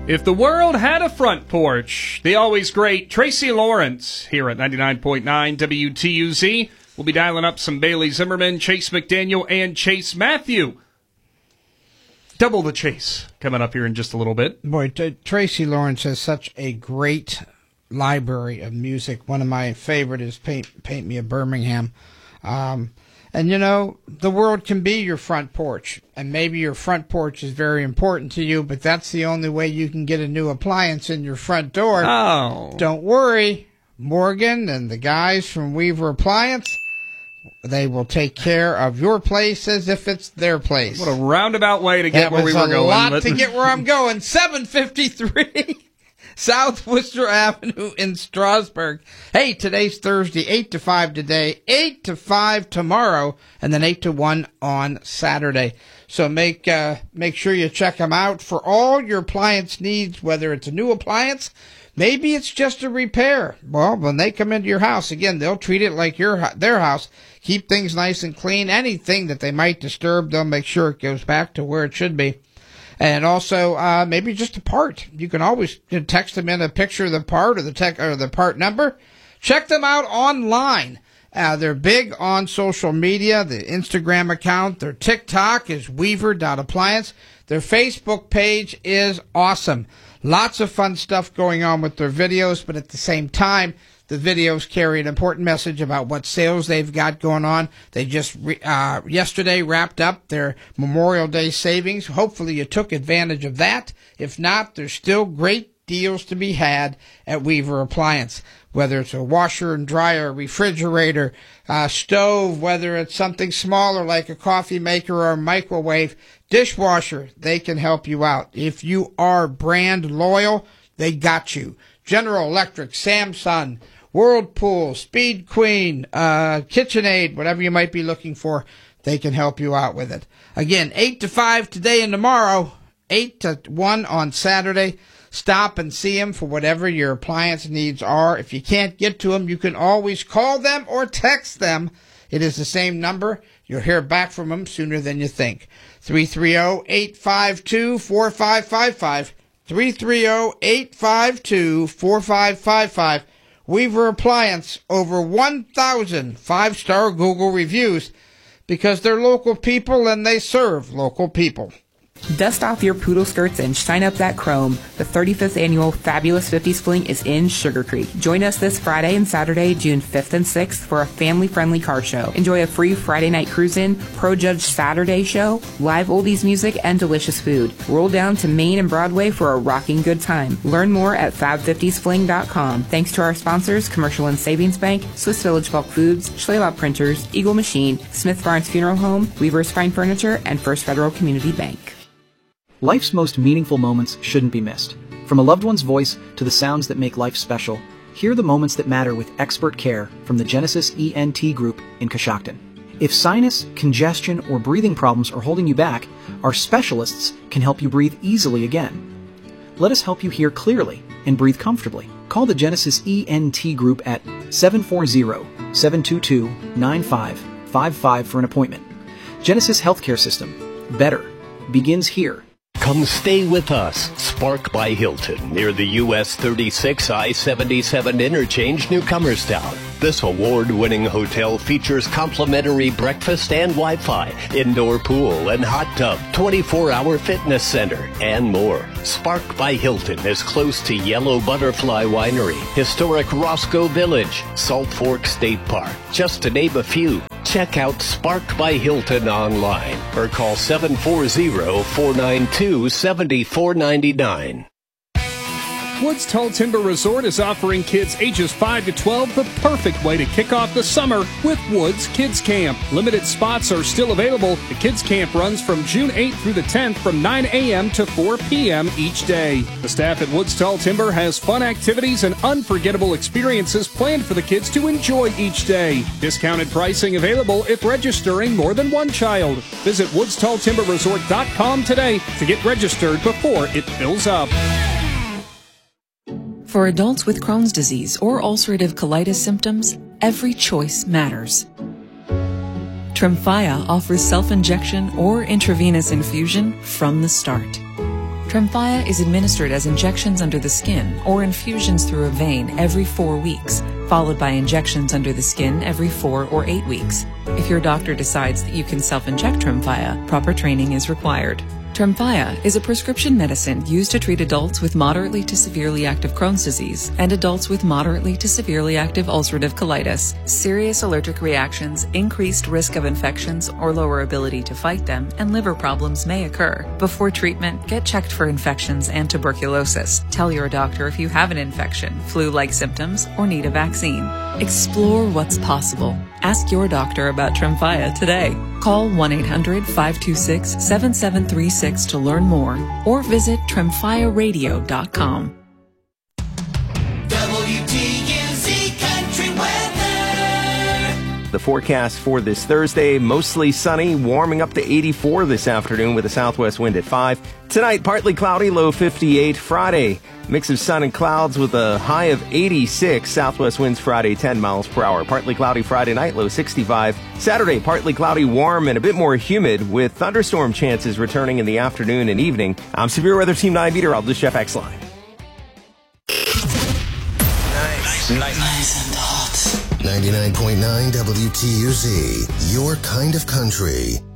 If the world had a front porch, the always great Tracy Lawrence here at 99.9 WTUZ. We'll be dialing up some Bailey Zimmerman, Chase McDaniel, and Chase Matthew. Double the chase coming up here in just a little bit. Boy, Tracy Lawrence has such a great library of music. One of my favorite is Paint Me a Birmingham. And, you know, the world can be your front porch. And maybe your front porch is very important to you, but that's the only way you can get a new appliance in your front door. Oh. Don't worry. Morgan and the guys from Weaver Appliance, they will take care of your place as if it's their place. What a roundabout way to get where we were going. That was a lot to get where I'm going. 753 South Worcester Avenue in Strasburg. Hey, today's Thursday, 8 to 5 today, 8 to 5 tomorrow, and then 8 to 1 on Saturday. So make sure you check them out for all your appliance needs, whether it's a new appliance, maybe it's just a repair. Well, when they come into your house, again, they'll treat it like their house. Keep things nice and clean. Anything that they might disturb, they'll make sure it goes back to where it should be. And also, maybe just a part. You can always text them in a picture of the part or the part number. Check them out online. They're big on social media. The Instagram account, their TikTok is weaver.appliance. Their Facebook page is awesome. Lots of fun stuff going on with their videos, but at the same time, the videos carry an important message about what sales they've got going on. They just yesterday wrapped up their Memorial Day savings. Hopefully you took advantage of that. If not, there's still great deals to be had at Weaver Appliance. Whether it's a washer and dryer, refrigerator, stove, whether it's something smaller like a coffee maker or a microwave, dishwasher, they can help you out. If you are brand loyal, they got you. General Electric, Samsung, Whirlpool, Speed Queen, KitchenAid, whatever you might be looking for, they can help you out with it. Again, 8 to 5 today and tomorrow, 8 to 1 on Saturday. Stop and see them for whatever your appliance needs are. If you can't get to them, you can always call them or text them. It is the same number. You'll hear back from them sooner than you think. 330-852-4555. 330-852-4555. Weaver Appliance, over 1,000 five-star Google reviews because they're local people and they serve local people. Dust off your poodle skirts and shine up that chrome. The 35th annual Fabulous 50s Fling is in Sugar Creek. Join us this Friday and Saturday, June 5th and 6th for a family-friendly car show. Enjoy a free Friday night cruise-in, Pro Judge Saturday show, live oldies music, and delicious food. Roll down to Main and Broadway for a rocking good time. Learn more at fab50sfling.com. Thanks to our sponsors, Commercial and Savings Bank, Swiss Village Bulk Foods, Schlelop Printers, Eagle Machine, Smith Barnes Funeral Home, Weaver's Fine Furniture, and First Federal Community Bank. Life's most meaningful moments shouldn't be missed. From a loved one's voice to the sounds that make life special, hear the moments that matter with expert care from the Genesis ENT Group in Coshocton. If sinus, congestion, or breathing problems are holding you back, our specialists can help you breathe easily again. Let us help you hear clearly and breathe comfortably. Call the Genesis ENT Group at 740-722-9555 for an appointment. Genesis Healthcare System. Better begins here. Come stay with us. Spark by Hilton, near the US 36 I-77 interchange, Newcomerstown. This award-winning hotel features complimentary breakfast and Wi-Fi, indoor pool and hot tub, 24-hour fitness center, and more. Spark by Hilton is close to Yellow Butterfly Winery, historic Roscoe Village, Salt Fork State Park, just to name a few. Check out Spark by Hilton online or call 740-492-7499. Woods Tall Timber Resort is offering kids ages 5 to 12 the perfect way to kick off the summer with Woods Kids Camp. Limited spots are still available. The Kids Camp runs from June 8th through the 10th from 9 a.m. to 4 p.m. each day. The staff at Woods Tall Timber has fun activities and unforgettable experiences planned for the kids to enjoy each day. Discounted pricing available if registering more than one child. Visit woodstalltimberresort.com today to get registered before it fills up. For adults with Crohn's disease or ulcerative colitis symptoms, every choice matters. Tremfya offers self-injection or intravenous infusion from the start. Tremfya is administered as injections under the skin or infusions through a vein every 4 weeks, followed by injections under the skin every 4 or 8 weeks. If your doctor decides that you can self-inject Tremfya, proper training is required. Tremfya is a prescription medicine used to treat adults with moderately to severely active Crohn's disease and adults with moderately to severely active ulcerative colitis. Serious allergic reactions, increased risk of infections or lower ability to fight them, and liver problems may occur. Before treatment, get checked for infections and tuberculosis. Tell your doctor if you have an infection, flu-like symptoms, or need a vaccine. Explore what's possible. Ask your doctor about Tremfya today. Call 1-800-526-7736 to learn more or visit TremfyaRadio.com. WTUZ Country Weather. The forecast for this Thursday, mostly sunny, warming up to 84 this afternoon with a southwest wind at 5. Tonight, partly cloudy, low 58. Friday, mix of sun and clouds with a high of 86. Southwest winds Friday, 10 miles per hour. Partly cloudy Friday night, low 65. Saturday, partly cloudy, warm, and a bit more humid with thunderstorm chances returning in the afternoon and evening. I'm Severe Weather Team 9 meteorologist Jeff Exline. Nice and hot. 99.9 WTUZ, your kind of country.